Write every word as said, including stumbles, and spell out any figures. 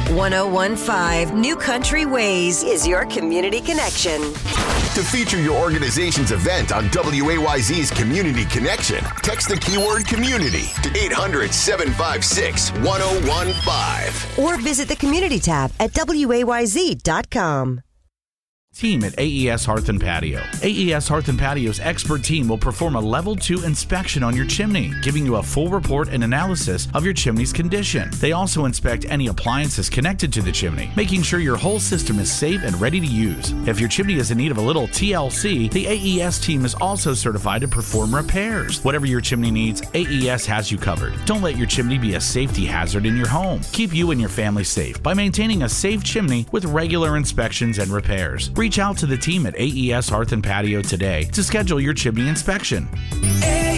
one oh one five New Country Ways is your community connection. To feature your organization's event on W A Y Z's Community Connection, text the keyword community to eight hundred, seven five six, one oh one five. Or visit the community tab at W A Y Z dot com. Team at A E S Hearth and Patio. A E S Hearth and Patio's expert team will perform a level two inspection on your chimney, giving you a full report and analysis of your chimney's condition. They also inspect any appliances connected to the chimney, making sure your whole system is safe and ready to use. If your chimney is in need of a little T L C, the A E S team is also certified to perform repairs. Whatever your chimney needs, A E S has you covered. Don't let your chimney be a safety hazard in your home. Keep you and your family safe by maintaining a safe chimney with regular inspections and repairs. Reach out to the team at A E S Hearth and Patio today to schedule your chimney inspection. A